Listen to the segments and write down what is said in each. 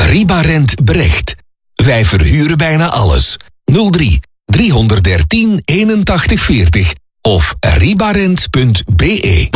Ribarent Brecht. Wij verhuren bijna alles. 03 313 81 40 of ribarent.be.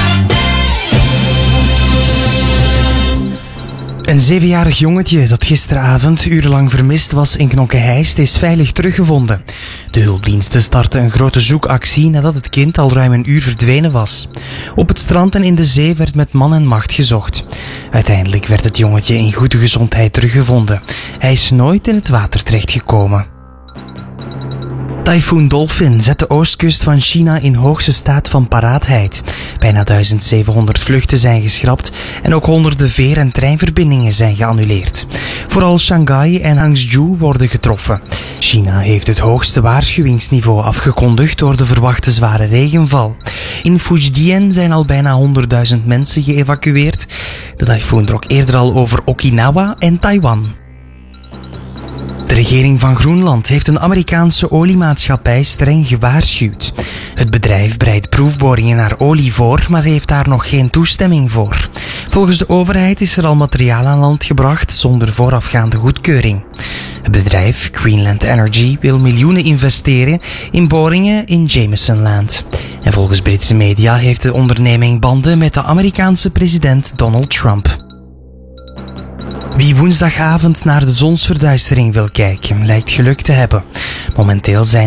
Een 7-jarig jongetje dat gisteravond urenlang vermist was in Knokke-Heist is veilig teruggevonden. De hulpdiensten startten een grote zoekactie nadat het kind al ruim een uur verdwenen was. Op het strand en in de zee werd met man en macht gezocht. Uiteindelijk werd het jongetje in goede gezondheid teruggevonden. Hij is nooit in het water terechtgekomen. Typhoon Dolphin zet de oostkust van China in hoogste staat van paraatheid. Bijna 1700 vluchten zijn geschrapt en ook honderden veer- en treinverbindingen zijn geannuleerd. Vooral Shanghai en Hangzhou worden getroffen. China heeft het hoogste waarschuwingsniveau afgekondigd door de verwachte zware regenval. In Fujian zijn al bijna 100.000 mensen geëvacueerd. De tyfoon trok eerder al over Okinawa en Taiwan. De regering van Groenland heeft een Amerikaanse oliemaatschappij streng gewaarschuwd. Het bedrijf bereidt proefboringen naar olie voor, maar heeft daar nog geen toestemming voor. Volgens de overheid is er al materiaal aan land gebracht zonder voorafgaande goedkeuring. Het bedrijf Greenland Energy wil miljoenen investeren in boringen in Jamesonland. En volgens Britse media heeft de onderneming banden met de Amerikaanse president Donald Trump. Wie woensdagavond naar de zonsverduistering wil kijken, lijkt geluk te hebben. Momenteel zijn